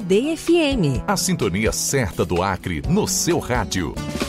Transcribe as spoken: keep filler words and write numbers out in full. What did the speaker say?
D F M. A sintonia certa do Acre no seu rádio.